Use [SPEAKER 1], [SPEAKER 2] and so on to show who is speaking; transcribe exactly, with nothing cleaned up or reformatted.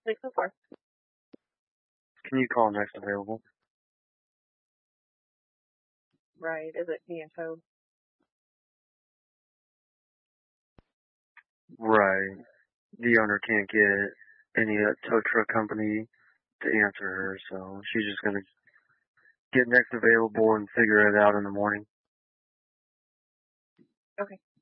[SPEAKER 1] Like so far.
[SPEAKER 2] Can you call next available?
[SPEAKER 1] Right. Is it being towed?
[SPEAKER 2] Right. The owner can't get any uh, tow truck company to answer her, so she's just gonna get next available and figure it out in the morning.
[SPEAKER 1] Okay.